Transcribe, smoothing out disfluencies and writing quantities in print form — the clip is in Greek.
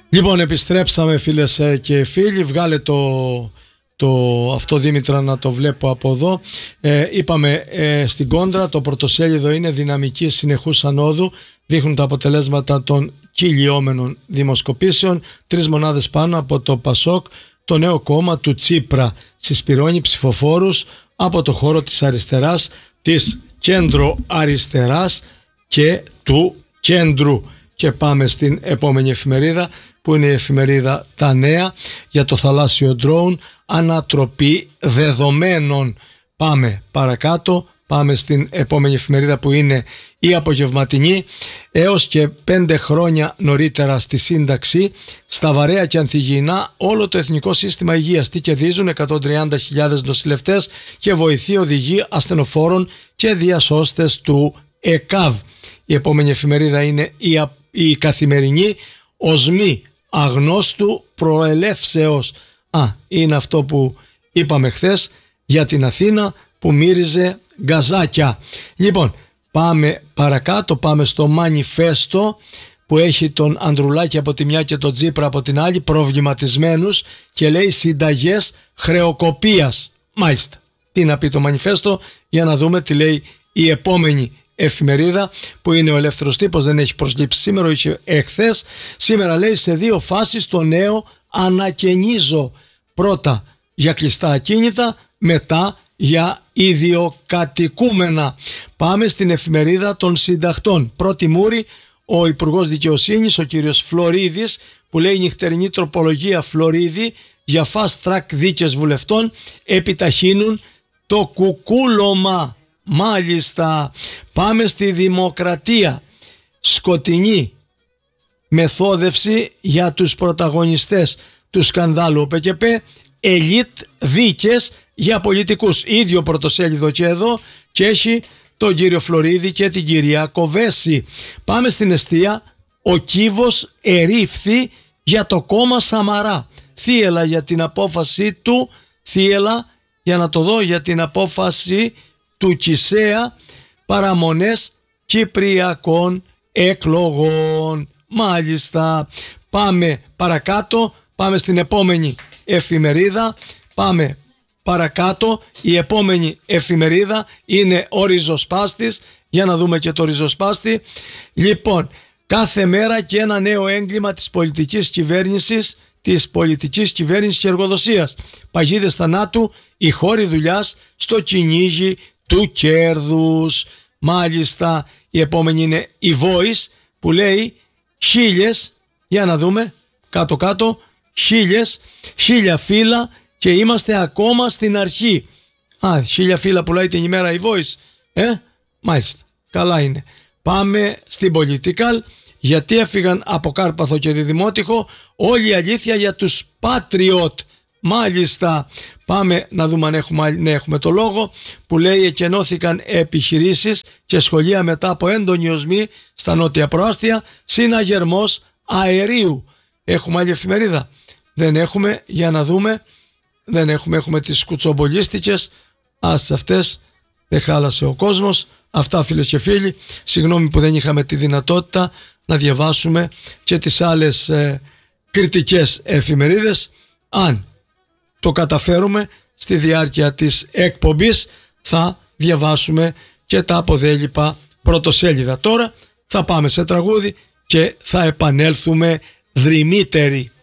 Λοιπόν, επιστρέψαμε φίλες και φίλοι. Βγάλε το αυτό Δήμητρα να το βλέπω από εδώ. Είπαμε στην κόντρα, το πρωτοσέλιδο είναι δυναμική συνεχούς ανόδου. Δείχνουν τα αποτελέσματα των κυλιόμενων δημοσκοπήσεων. 3 μονάδες πάνω από το ΠΑΣΟΚ, το νέο κόμμα του Τσίπρα. Συσπυρώνει ψηφοφόρους από το χώρο της αριστεράς, της κέντρο-αριστεράς και του κέντρου. Και πάμε στην επόμενη εφημερίδα, που είναι η εφημερίδα Τα Νέα, για το θαλάσσιο ντρόουν, ανατροπή δεδομένων. Πάμε παρακάτω, πάμε στην επόμενη εφημερίδα που είναι η απογευματινή. Έως και 5 χρόνια νωρίτερα στη σύνταξη, στα βαρέα και ανθυγιεινά όλο το Εθνικό Σύστημα Υγείας. Τι κερδίζουν 130.000 νοσηλευτές και βοηθοί οδηγοί ασθενοφόρων και διασώστες του ΕΚΑΒ. Η επόμενη εφημερίδα είναι η Καθημερινή, οσμή αγνώστου προελεύσεως. Είναι αυτό που είπαμε χθες για την Αθήνα που μύριζε γκαζάκια. Λοιπόν, πάμε παρακάτω, πάμε στο μανιφέστο που έχει τον Ανδρουλάκη από τη μια και τον Τσίπρα από την άλλη, προβληματισμένους, και λέει συνταγές χρεοκοπίας. Μάλιστα, τι να πει το μανιφέστο, για να δούμε τι λέει η επόμενη εφημερίδα που είναι ο Ελεύθερος Τύπος. Δεν έχει προσλήψει σήμερα, είχε εχθές. Σήμερα λέει σε 2 φάσεις το νέο ανακαινίζω. Πρώτα για κλειστά ακίνητα, μετά για ιδιοκατοικούμενα. Πάμε στην εφημερίδα των συντακτών. Πρώτη μούρη, ο Υπουργός Δικαιοσύνης, ο κύριος Φλωρίδης, που λέει νυχτερινή τροπολογία Φλωρίδη για fast track δίκες βουλευτών επιταχύνουν το κουκούλωμα. Μάλιστα, πάμε στη Δημοκρατία. Σκοτεινή μεθόδευση για τους πρωταγωνιστές του σκανδάλου ΟΠΕΚΕΠ, ελίτ δίκες για πολιτικούς. Ίδιο πρωτοσέλιδο και εδώ, και έχει τον κύριο Φλωρίδη και την κυρία Κοβέση. Πάμε στην Εστία. Ο κύβος ερήφθη για το κόμμα Σαμαρά. Θύελα για την απόφαση του, θύελα για να το δω, για την απόφαση του Κισέα, παραμονές κυπριακών εκλογών. Μάλιστα, πάμε παρακάτω, πάμε στην επόμενη εφημερίδα, πάμε παρακάτω. Η επόμενη εφημερίδα είναι ο Ριζοσπάστης, για να δούμε και το Ριζοσπάστη. Λοιπόν, κάθε μέρα και ένα νέο έγκλημα της πολιτικής κυβέρνησης, και εργοδοσίας. Παγίδες θανάτου, οι χώροι δουλειάς στο κυνήγι του κέρδους. Μάλιστα, η επόμενη είναι η Voice που λέει 1000, για να δούμε κάτω, 1000 φύλλα και είμαστε ακόμα στην αρχή. 1000 φύλλα πουλάει την ημέρα η Voice. Μάλιστα, καλά είναι. Πάμε στην Political. Γιατί έφυγαν από Κάρπαθο και Διδημότυχο, όλη η αλήθεια για τους Patriot. Μάλιστα, πάμε να δούμε αν έχουμε το λόγο που λέει εκενώθηκαν επιχειρήσεις και σχολεία μετά από έντονη οσμή στα νότια προάστια, συναγερμός αερίου. Έχουμε άλλη εφημερίδα? Δεν έχουμε, για να δούμε. Δεν έχουμε τις κουτσομπολίστικες. Σε αυτές δεν χάλασε ο κόσμος. Αυτά φίλες και φίλοι, συγγνώμη που δεν είχαμε τη δυνατότητα να διαβάσουμε και τις άλλες κριτικές εφημερίδες. Αν το καταφέρουμε στη διάρκεια της εκπομπής θα διαβάσουμε και τα αποδέλυπα πρωτοσέλιδα. Τώρα θα πάμε σε τραγούδι και θα επανέλθουμε δρυμύτεροι.